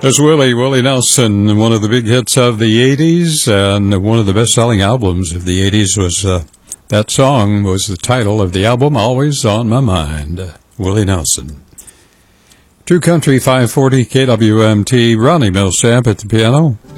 There's Willie Nelson, one of the big hits of the 80s, and one of the best-selling albums of the 80s was, that song was the title of the album, Always on My Mind, Willie Nelson. True Country 540 KWMT, Ronnie Milsap at the piano.